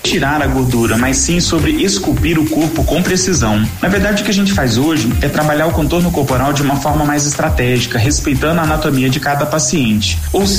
tirar a gordura, mas sim sobre esculpir o corpo com precisão. Na verdade, o que a gente faz hoje é trabalhar o contorno corporal de uma forma mais estratégica, respeitando a anatomia de cada paciente. Ou